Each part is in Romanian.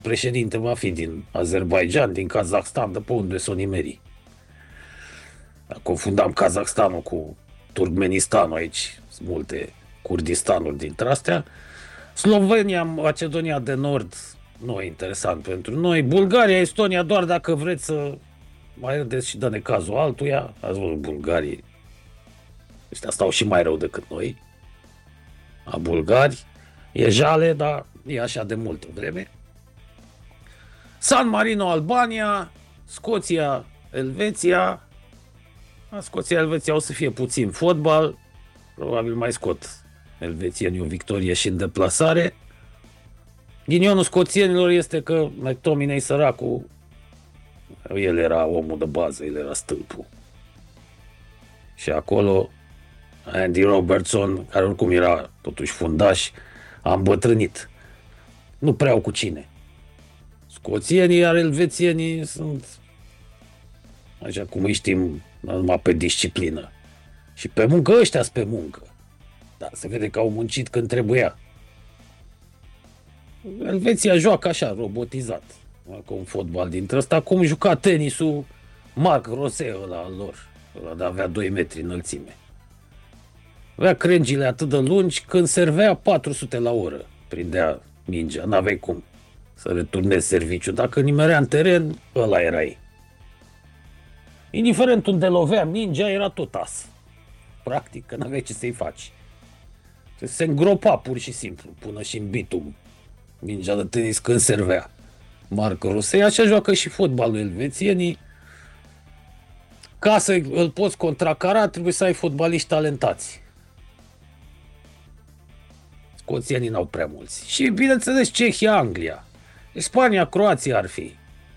președinte va fi din Azerbaijan, din Kazakhstan, de pe unde s-o nimeri. Confundam Kazakhstanul cu Turkmenistanul aici, sunt multe Kurdistanuri dintre astea. Slovenia, Macedonia de Nord, nu e interesant pentru noi. Bulgaria, Estonia, doar dacă vreți să mai râdeți și dă necazul altuia. Ați văzut bulgarii, ăștia stau și mai rău decât noi. A bulgari, e jale, dar e așa de multă vreme. San Marino, Albania, Scoția, Elveția. Scoția, Elveția o să fie puțin fotbal, probabil mai scot elvețienii o victorie și în deplasare. Ghinionul scoțienilor este că McTominay săracul, el era omul de bază, el era stâlpul. Și acolo Andy Robertson, care oricum era totuși fundaș, a îmbătrânit. Nu prea au cu cine. Scoțienii, iar elvețienii sunt, așa cum îi știm, numai pe disciplină. Și pe muncă, ăștia sunt pe muncă. Dar se vede că au muncit când trebuia. Elveția joacă așa, robotizat. Cu un fotbal dintre ăsta, cum juca tenisul Marc Rosé ăla al lor. Ăla de avea 2 metri înălțime. Avea crengile atât de lungi, când servea 400 la oră. Prindea mingea, n-aveai cum să returnezi serviciu. Dacă nimerea în teren, ăla era ei. Indiferent unde lovea mingea, era tot as. Practic, că n-aveai ce să-i faci. Se îngropa pur și simplu, până și în bitum. Mingea de tenis când servea. Marco Rosei, așa joacă și fotbalul elvețienii. Ca să îl poți contracara, trebuie să ai fotbaliști talentați. Scoțienii n-au prea mulți. Și, bineînțeles, Cehia, Anglia. Spania, Croația ar fi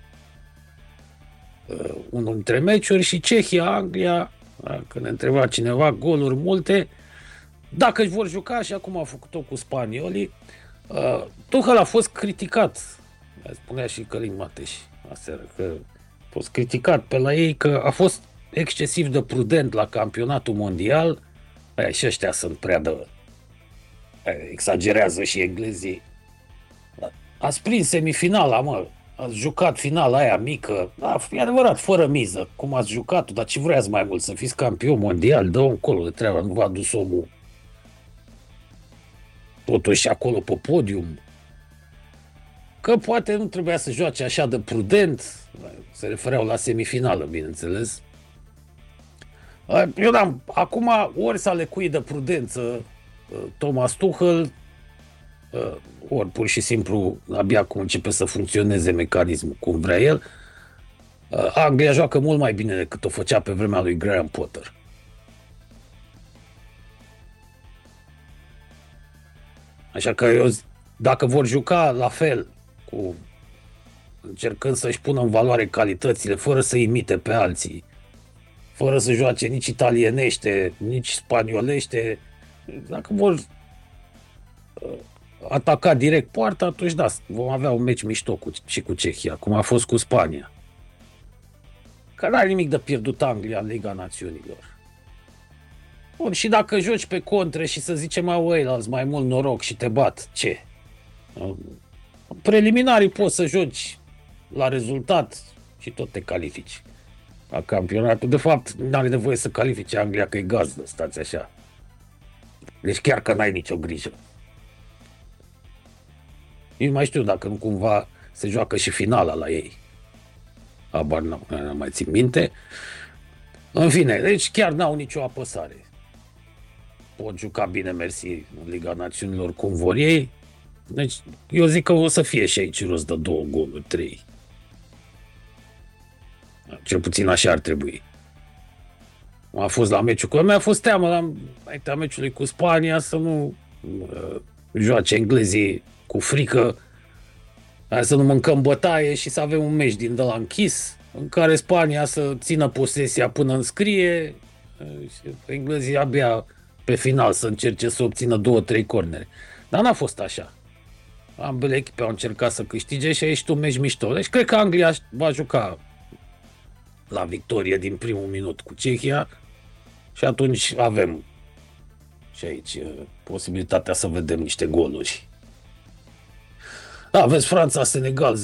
unul dintre meciuri și Cehia, Anglia, dacă ne întreba cineva, goluri multe. Dacă își vor juca, și acum a făcut-o cu spaniolii, Tuchel a fost criticat. Spunea și Călin Mateș aseară că a fost criticat pe la ei că a fost excesiv de prudent la campionatul mondial. Și ăștia sunt prea de... exagerează și englezii. Ați prins semifinala, mă. Ați jucat finala aia mică. E adevărat, fără miză, cum ați jucat-o, dar ce vreați mai mult? Să fiți campion mondial? Dă-o încolo de treaba, nu v-a dus omul totuși acolo pe podium. Că poate nu trebuia să joace așa de prudent. Se refereau la semifinală, bineînțeles. Eu n-am... Acum, ori s-a lecuit de prudență Thomas Tuchel, ori pur și simplu abia acum începe să funcționeze mecanismul cum vrea el. Anglia joacă mult mai bine decât o făcea pe vremea lui Graham Potter. Așa că eu, dacă vor juca la fel, cu încercând să-și pună în valoare calitățile, fără să imite pe alții, fără să joace nici italienește, nici spaniolește, dacă vor ataca direct poarta, atunci da, vom avea un meci mișto și cu Cehia, cum a fost cu Spania. Că n-are nimic de pierdut Anglia în Liga Națiunilor. Bun, și dacă joci pe contre și să zicem ăilalți mai mult noroc și te bat, ce? Preliminarii poți să joci la rezultat și tot te califici la campionatul. De fapt, n-are nevoie să califice Anglia, că e gazdă, stați așa. Deci chiar că n-ai nicio grijă. Eu mai știu dacă nu cumva se joacă și finala la ei. Abar n-am mai țin minte. În fine, deci chiar n-au nicio apăsare. Pot juca bine, mersi, în Liga Națiunilor cum vor ei. Deci eu zic că o să fie și aici rost de 2 goluri, 3. Cel puțin așa ar trebui. A fost la meciul cu... Mi-a fost teamă la meciului cu Spania să nu joace englezii cu frică, să nu mâncăm bătaie și să avem un meci din de la închis, în care Spania să țină posesia până înscrie și englezii abia pe final să încerce să obțină 2-3 cornere. Dar n-a fost așa. Ambele echipe au încercat să câștige și a ieșit un meci mișto. Deci cred că Anglia va juca la victorie din primul minut cu Cehia și atunci avem și aici posibilitatea să vedem niște goluri. Aveți Franța, Senegal,